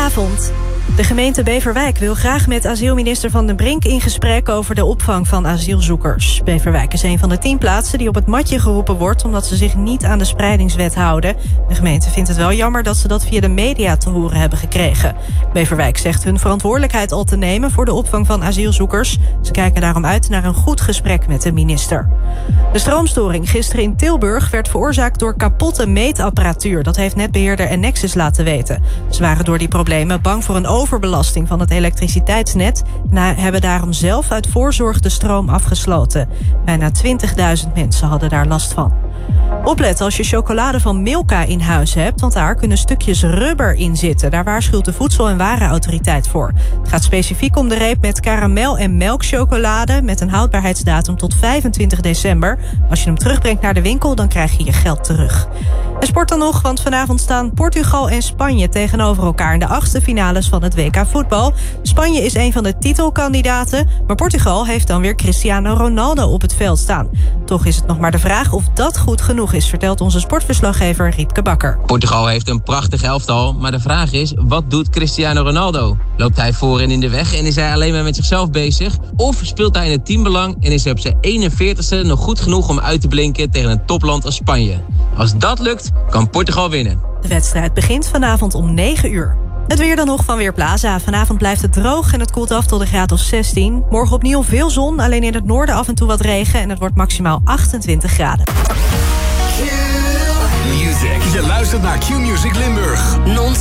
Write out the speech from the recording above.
Goedenavond. De gemeente Beverwijk wil graag met asielminister Van den Brink in gesprek over de opvang van asielzoekers. Beverwijk is een van de 10 plaatsen die op het matje geroepen wordt omdat ze zich niet aan de spreidingswet houden. De gemeente vindt het wel jammer dat ze dat via de media te horen hebben gekregen. Beverwijk zegt hun verantwoordelijkheid al te nemen voor de opvang van asielzoekers. Ze kijken daarom uit naar een goed gesprek met de minister. De stroomstoring gisteren in Tilburg werd veroorzaakt door kapotte meetapparatuur. Dat heeft netbeheerder Ennexus laten weten. Ze waren door die problemen bang voor een overbelasting van het elektriciteitsnet en hebben daarom zelf uit voorzorg de stroom afgesloten. Bijna 20.000 mensen hadden daar last van. Oplet als je chocolade van Milka in huis hebt, want daar kunnen stukjes rubber in zitten. Daar waarschuwt de Voedsel- en Warenautoriteit voor. Het gaat specifiek om de reep met karamel- en melkchocolade met een houdbaarheidsdatum tot 25 december. Als je hem terugbrengt naar de winkel, dan krijg je je geld terug. En sport dan nog, want vanavond staan Portugal en Spanje tegenover elkaar in de 8e finales van het WK voetbal. Spanje is een van de titelkandidaten, maar Portugal heeft dan weer Cristiano Ronaldo op het veld staan. Toch is het nog maar de vraag of dat goed genoeg is, vertelt onze sportverslaggever Riepke Bakker. Portugal heeft een prachtig elftal, maar de vraag is, wat doet Cristiano Ronaldo? Loopt hij voorin in de weg en is hij alleen maar met zichzelf bezig? Of speelt hij in het teambelang en is hij op zijn 41ste nog goed genoeg om uit te blinken tegen een topland als Spanje? Als dat lukt, kan Portugal winnen. De wedstrijd begint vanavond om 9 uur. Het weer dan nog van Weerplaza. Vanavond blijft het droog en het koelt af tot een graad of 16. Morgen opnieuw veel zon, alleen in het noorden af en toe wat regen en het wordt maximaal 28 graden. Q-Music. Je luistert naar Q-Music Limburg. Non